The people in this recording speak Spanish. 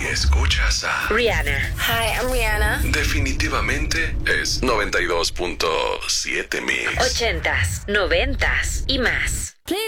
escuchas a Rihanna. Hi, I'm Rihanna. Definitivamente es 92.7 Mix. 80s, 90s y más. Please